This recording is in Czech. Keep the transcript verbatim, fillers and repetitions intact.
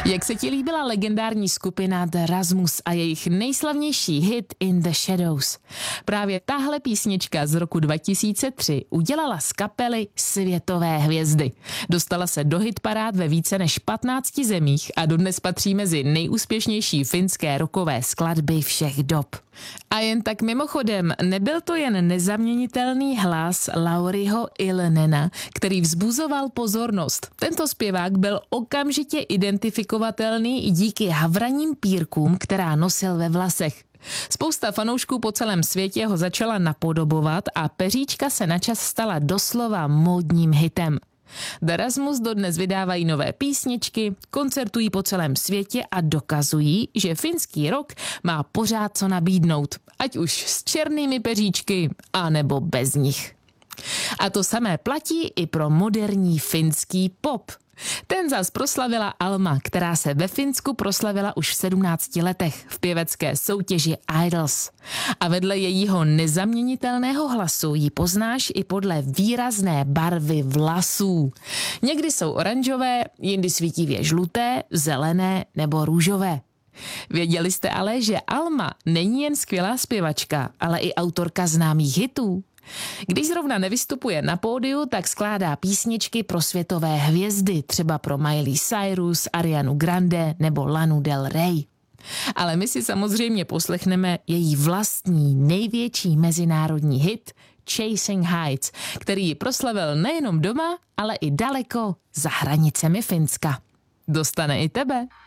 Jak se ti líbila legendární skupina The Rasmus a jejich nejslavnější hit In the Shadows? Právě tahle písnička z roku dva tisíce tři udělala z kapely světové hvězdy. Dostala se do hitparád ve více než patnácti zemích a dodnes patří mezi nejúspěšnější finské rockové skladby všech dob. A jen tak mimochodem, nebyl to jen nezaměnitelný hlas Lauriho Ilonena, který vzbuzoval pozornost. Tento zpěvák byl okamžitě identifikovatelný i díky havraním pírkům, která nosil ve vlasech. Spousta fanoušků po celém světě ho začala napodobovat a peříčka se načas stala doslova módním hitem. The Rasmus dodnes vydávají nové písničky, koncertují po celém světě a dokazují, že finský rock má pořád co nabídnout, ať už s černými peříčky, anebo bez nich. A to samé platí i pro moderní finský pop. Ten zas proslavila Alma, která se ve Finsku proslavila už v sedmnácti letech v pěvecké soutěži Idols. A vedle jejího nezaměnitelného hlasu ji poznáš i podle výrazné barvy vlasů. Někdy jsou oranžové, jindy svítivě žluté, zelené nebo růžové. Věděli jste ale, že Alma není jen skvělá zpěvačka, ale i autorka známých hitů? Když zrovna nevystupuje na pódiu, tak skládá písničky pro světové hvězdy, třeba pro Miley Cyrus, Arianu Grande nebo Lanu Del Rey. Ale my si samozřejmě poslechneme její vlastní největší mezinárodní hit Chasing Heights, který ji proslavil nejenom doma, ale i daleko za hranicemi Finska. Dostane i tebe.